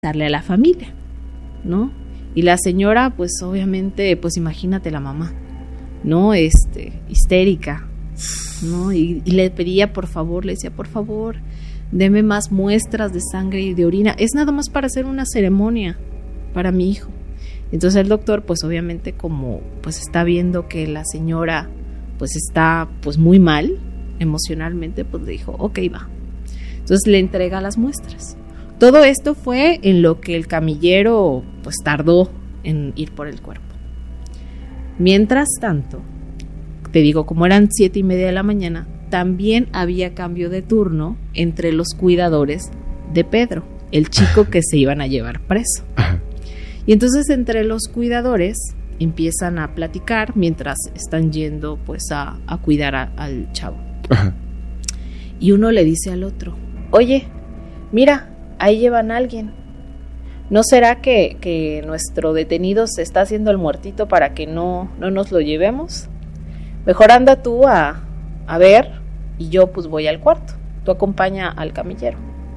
darle a la familia, ¿no? Y la señora, pues obviamente, pues imagínate la mamá, ¿no? Histérica, ¿no? Y le pedía, por favor, le decía, por favor, deme más muestras de sangre y de orina. Es nada más para hacer una ceremonia para mi hijo. Entonces el doctor, pues obviamente, como pues está viendo que la señora pues está pues muy mal emocionalmente, pues le dijo, ok, va. Entonces le entrega las muestras. Todo esto fue en lo que el camillero pues tardó en ir por el cuerpo. Mientras tanto, te digo, como eran 7:30 de la mañana, también había cambio de turno entre los cuidadores de Pedro, el chico que se iban a llevar preso. Y entonces entre los cuidadores empiezan a platicar mientras están yendo pues a cuidar al chavo. Y uno le dice al otro, oye, mira, ahí llevan a alguien. ¿No será que nuestro detenido se está haciendo el muertito para que no nos lo llevemos? Mejor anda tú a ver y yo pues voy al cuarto. Tú acompaña al camillero.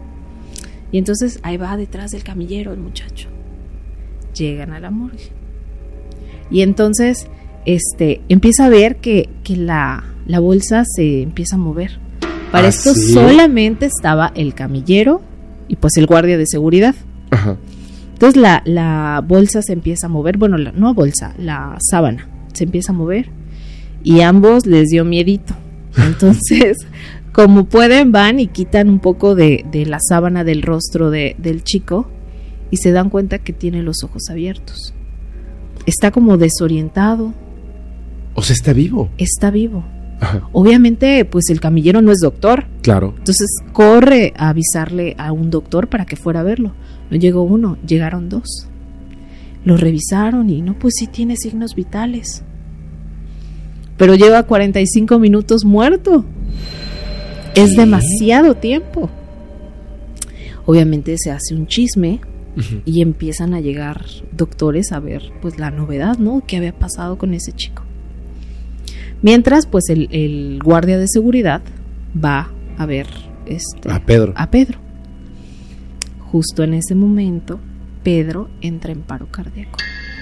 Y entonces ahí va detrás del camillero el muchacho. Llegan a la morgue. Y entonces empieza a ver que la bolsa se empieza a mover. Para esto ¿sí? Solamente estaba el camillero y pues el guardia de seguridad. Ajá. Entonces la bolsa se empieza a mover, bueno, la sábana se empieza a mover y a ambos les dio miedito. Entonces, como pueden, van y quitan un poco de la sábana del rostro del chico y se dan cuenta que tiene los ojos abiertos. Está como desorientado. O sea, está vivo. Está vivo. Ajá. Obviamente, pues el camillero no es doctor. Claro. Entonces corre a avisarle a un doctor para que fuera a verlo. No llegó uno, llegaron dos. Lo revisaron y no, pues sí tiene signos vitales. Pero lleva 45 minutos muerto. Es demasiado tiempo. Obviamente se hace un chisme y empiezan a llegar doctores a ver pues la novedad, ¿no? ¿Qué había pasado con ese chico? Mientras, pues el guardia de seguridad va a ver a Pedro. Justo en ese momento, Pedro entra en paro cardíaco.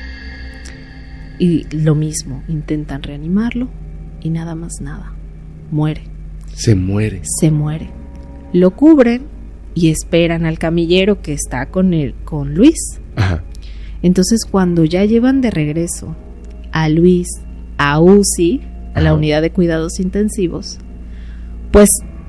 Y lo mismo, intentan reanimarlo y nada más nada. Muere. Se muere. Lo cubren y esperan al camillero que está con Luis. Ajá. Entonces, cuando ya llevan de regreso a Luis a UCI, a la unidad de cuidados intensivos, pues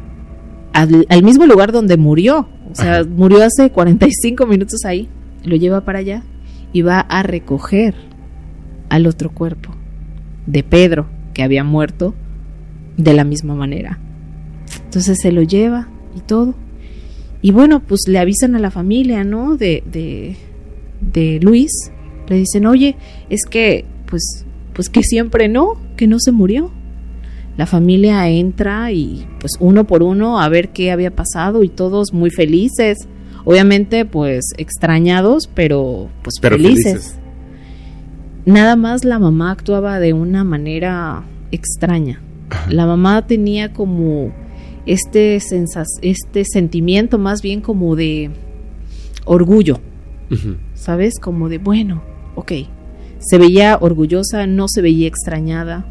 al mismo lugar donde murió, o sea, murió hace 45 minutos ahí, lo lleva para allá y va a recoger al otro cuerpo de Pedro, que había muerto de la misma manera. Entonces se lo lleva y todo. Y bueno, pues le avisan a la familia, ¿no? De Luis. Le dicen, oye, es que pues que siempre que no se murió. La familia entra y pues uno por uno a ver qué había pasado y todos muy felices. Obviamente pues extrañados, pero felices. Nada más la mamá actuaba de una manera extraña. La mamá tenía como este sentimiento más bien como de orgullo, ¿sabes? Como de, bueno, ok. Se veía orgullosa, no se veía extrañada.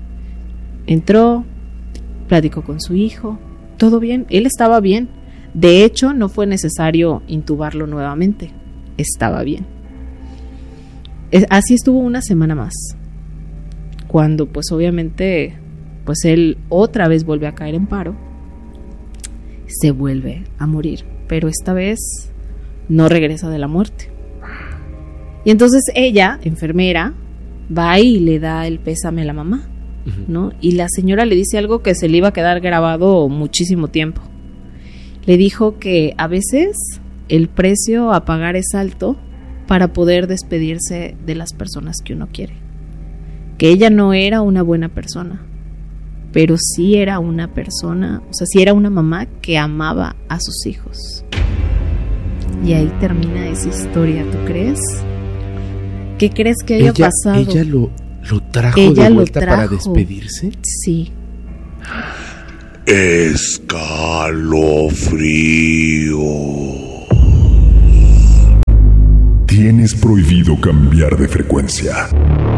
Entró, platicó con su hijo, todo bien, él estaba bien. De hecho, no fue necesario intubarlo nuevamente, estaba bien. Así estuvo una semana más, cuando pues obviamente pues él otra vez vuelve a caer en paro, se vuelve a morir, pero esta vez no regresa de la muerte. Y entonces ella, enfermera, va y le da el pésame a la mamá, ¿no? Y la señora le dice algo que se le iba a quedar grabado muchísimo tiempo. Le dijo que a veces el precio a pagar es alto para poder despedirse de las personas que uno quiere. Que ella no era una buena persona, pero sí era una persona, o sea, sí era una mamá que amaba a sus hijos. Y ahí termina esa historia, ¿tú crees? ¿Qué crees que haya pasado? ¿Ella lo trajo de vuelta para despedirse? Sí. Escalofrío. prohibido cambiar de frecuencia.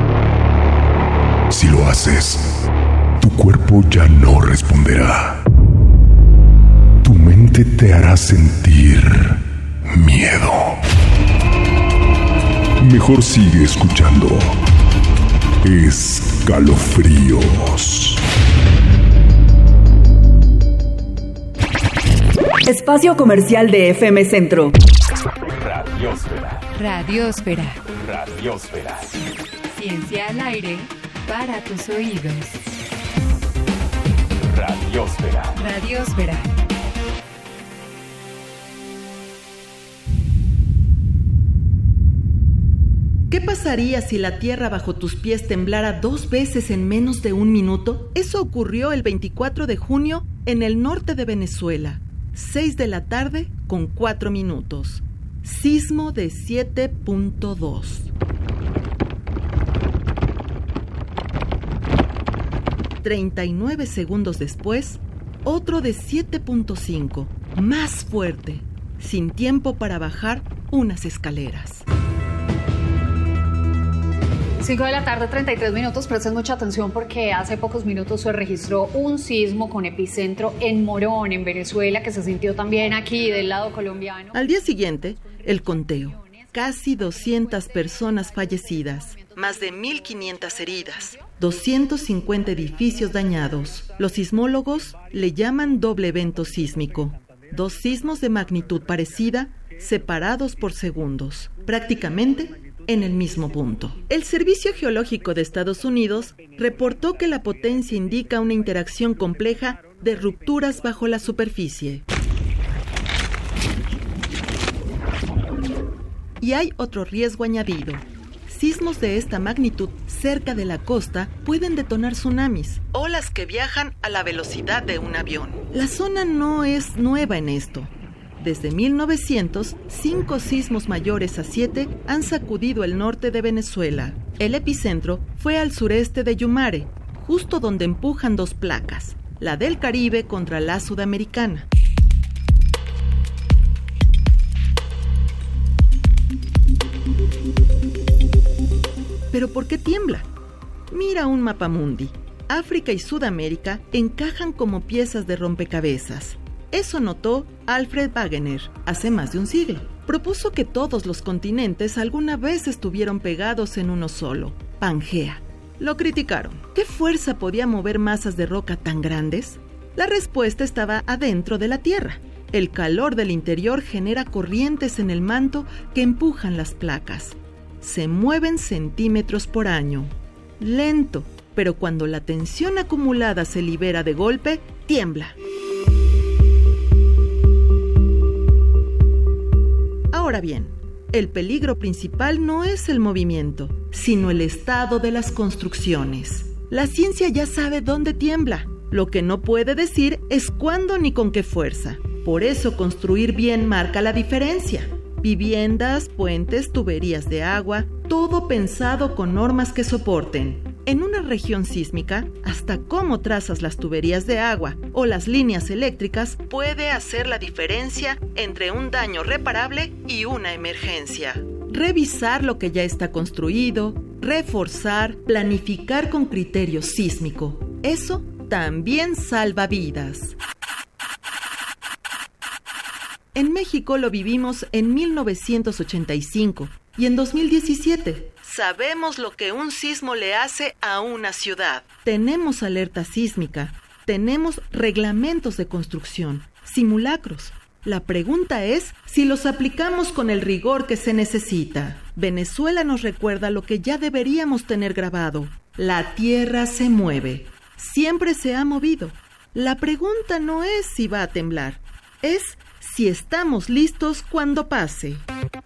Si lo haces, tu cuerpo ya no responderá. Tu mente te hará sentir miedo. Mejor sigue escuchando Escalofríos. Espacio comercial de FM Centro. Radiósfera. Radiósfera. Radiósfera. Ciencia al aire para tus oídos. Radiósfera. Radiósfera. ¿Qué pasaría si la tierra bajo tus pies temblara 2 veces en menos de 1 minuto? Eso ocurrió el 24 de junio en el norte de Venezuela. 6 de la tarde con 4 minutos. Sismo de 7.2. ...39 segundos después... otro de 7.5... más fuerte... sin tiempo para bajar unas escaleras. 5 de la tarde, 33 minutos. Presten mucha atención porque hace pocos minutos se registró un sismo con epicentro en Morón, en Venezuela, que se sintió también aquí del lado colombiano. Al día siguiente, el conteo. Casi 200 personas fallecidas, más de 1.500 heridas, 250 edificios dañados. Los sismólogos le llaman doble evento sísmico. 2 sismos de magnitud parecida, separados por segundos, prácticamente en el mismo punto. El Servicio Geológico de Estados Unidos reportó que la potencia indica una interacción compleja de rupturas bajo la superficie. Y hay otro riesgo añadido. Sismos de esta magnitud cerca de la costa pueden detonar tsunamis, olas que viajan a la velocidad de un avión. La zona no es nueva en esto. Desde 1900, 5 sismos mayores a 7 han sacudido el norte de Venezuela. El epicentro fue al sureste de Yumare, justo donde empujan 2 placas, la del Caribe contra la sudamericana. ¿Pero por qué tiembla? Mira un mapamundi. África y Sudamérica encajan como piezas de rompecabezas. Eso notó Alfred Wegener hace más de un siglo. Propuso que todos los continentes alguna vez estuvieron pegados en uno solo, Pangea. Lo criticaron. ¿Qué fuerza podía mover masas de roca tan grandes? La respuesta estaba adentro de la Tierra. El calor del interior genera corrientes en el manto que empujan las placas. Se mueven centímetros por año. Lento, pero cuando la tensión acumulada se libera de golpe, tiembla. Ahora bien, el peligro principal no es el movimiento, sino el estado de las construcciones. La ciencia ya sabe dónde tiembla. Lo que no puede decir es cuándo ni con qué fuerza. Por eso construir bien marca la diferencia. Viviendas, puentes, tuberías de agua, todo pensado con normas que soporten. En una región sísmica, hasta cómo trazas las tuberías de agua o las líneas eléctricas puede hacer la diferencia entre un daño reparable y una emergencia. Revisar lo que ya está construido, reforzar, planificar con criterio sísmico. Eso también salva vidas. En México lo vivimos en 1985 y en 2017. Sabemos lo que un sismo le hace a una ciudad. Tenemos alerta sísmica, tenemos reglamentos de construcción, simulacros. La pregunta es si los aplicamos con el rigor que se necesita. Venezuela nos recuerda lo que ya deberíamos tener grabado. La tierra se mueve. Siempre se ha movido. La pregunta no es si va a temblar, es si estamos listos cuando pase.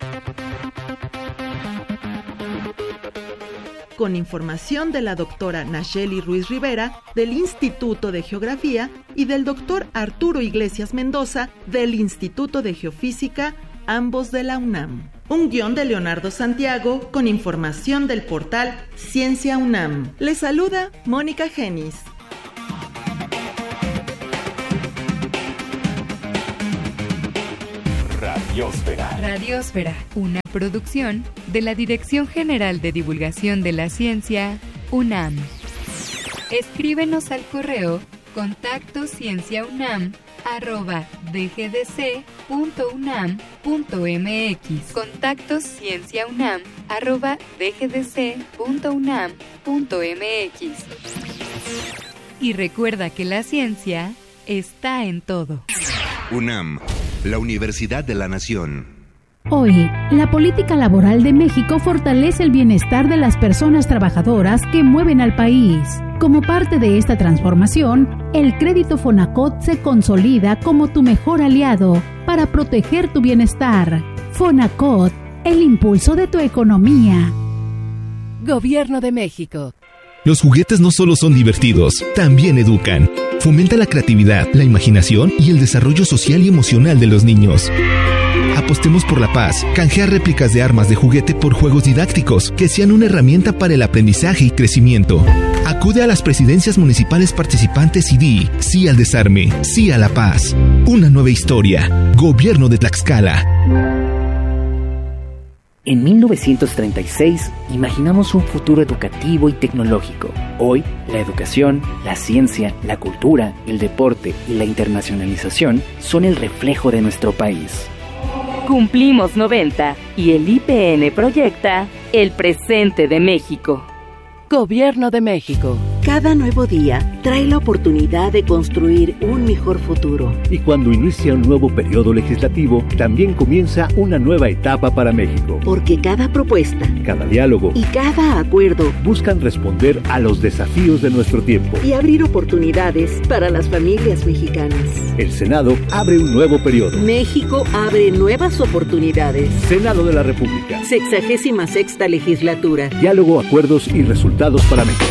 Con información de la doctora Nacheli Ruiz Rivera, del Instituto de Geografía, y del doctor Arturo Iglesias Mendoza, del Instituto de Geofísica, ambos de la UNAM. Un guión de Leonardo Santiago, con información del portal Ciencia UNAM. Les saluda Mónica Genis. Radio. Radiósfera. Radiósfera, una producción de la Dirección General de Divulgación de la Ciencia, UNAM. Escríbenos al correo contactoscienciaunam@dgdc.unam.mx. contactoscienciaunam@dgdc.unam.mx. Y recuerda que la ciencia está en todo. UNAM, la Universidad de la Nación. Hoy, la política laboral de México fortalece el bienestar de las personas trabajadoras que mueven al país. Como parte de esta transformación, el crédito Fonacot se consolida como tu mejor aliado para proteger tu bienestar. Fonacot, el impulso de tu economía. Gobierno de México. Los juguetes no solo son divertidos, también educan. Fomenta la creatividad, la imaginación y el desarrollo social y emocional de los niños. Apostemos por la paz. Canjea réplicas de armas de juguete por juegos didácticos que sean una herramienta para el aprendizaje y crecimiento. Acude a las presidencias municipales participantes y di sí al desarme, sí a la paz. Una nueva historia. Gobierno de Tlaxcala. En 1936, imaginamos un futuro educativo y tecnológico. Hoy, la educación, la ciencia, la cultura, el deporte y la internacionalización son el reflejo de nuestro país. Cumplimos 90 y el IPN proyecta el presente de México. Gobierno de México. Cada nuevo día trae la oportunidad de construir un mejor futuro. Y cuando inicia un nuevo periodo legislativo, también comienza una nueva etapa para México. Porque cada propuesta, cada diálogo y cada acuerdo buscan responder a los desafíos de nuestro tiempo y abrir oportunidades para las familias mexicanas. El Senado abre un nuevo periodo. México abre nuevas oportunidades. Senado de la República. 66ª legislatura. Diálogo, acuerdos y resultados para México.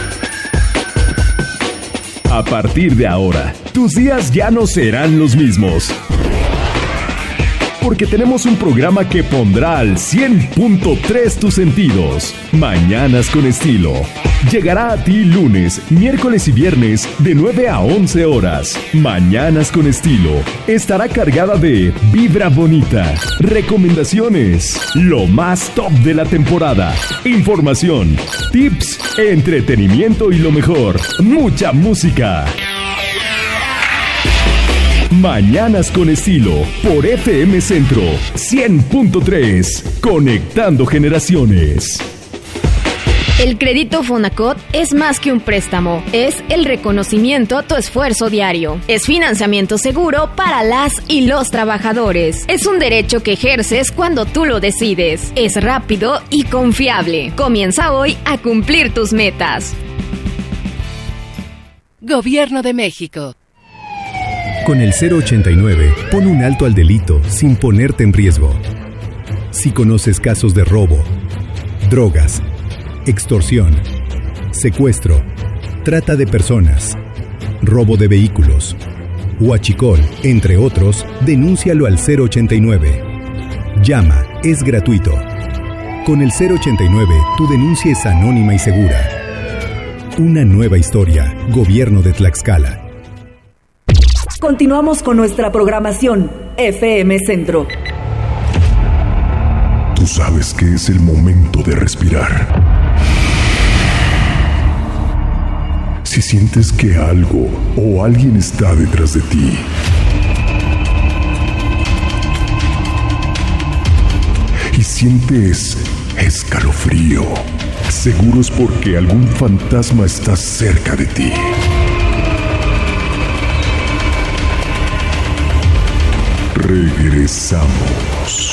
A partir de ahora, tus días ya no serán los mismos. Porque tenemos un programa que pondrá al 100.3 tus sentidos. Mañanas con estilo. Llegará a ti lunes, miércoles y viernes de 9 a 11 horas. Mañanas con estilo. Estará cargada de vibra bonita, recomendaciones, lo más top de la temporada, información, tips, entretenimiento y lo mejor, mucha música. Mañanas con estilo por FM Centro 100.3, conectando generaciones. El crédito Fonacot es más que un préstamo, es el reconocimiento a tu esfuerzo diario. Es financiamiento seguro para las y los trabajadores. Es un derecho que ejerces cuando tú lo decides. Es rápido y confiable. Comienza hoy a cumplir tus metas. Gobierno de México. Con el 089, pon un alto al delito sin ponerte en riesgo. Si conoces casos de robo, drogas, extorsión, secuestro, trata de personas, robo de vehículos, huachicol, entre otros, denúncialo al 089. Llama, es gratuito. Con el 089, tu denuncia es anónima y segura. Una nueva historia, Gobierno de Tlaxcala. Continuamos con nuestra programación, FM Centro. Tú sabes que es el momento de respirar. Si sientes que algo o alguien está detrás de ti, y sientes escalofrío, seguro es porque algún fantasma está cerca de ti. Regresamos.